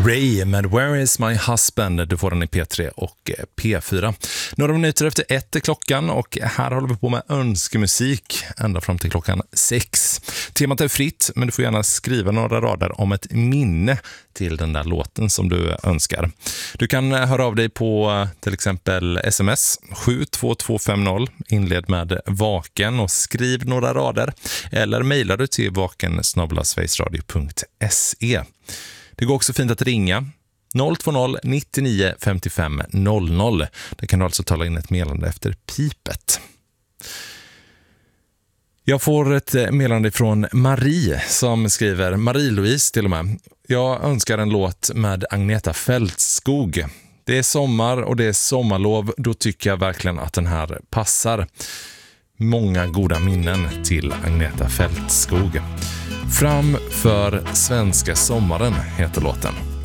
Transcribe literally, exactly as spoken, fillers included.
Ray med Where is my husband? Du får den i P tre och P fyra. Några minuter efter ett är klockan och här håller vi på med önskemusik ända fram till klockan sex. Temat är fritt, men du får gärna skriva några rader om ett minne till den där låten som du önskar. Du kan höra av dig på till exempel sms sju två två fem noll, inled med vaken och skriv några rader, eller mejlar du till vaken snabel-a sverigesradio punkt se. Det går också fint att ringa noll två noll nittionio femtiofem noll noll. Där kan du alltså tala in ett meddelande efter pipet. Jag får ett meddelande från Marie som skriver, Marie-Louise till och med. Jag önskar en låt med Agneta Fältskog. Det är sommar och det är sommarlov, då tycker jag verkligen att den här passar. Många goda minnen till Agneta Fältskog. Fram för svenska sommaren heter låten.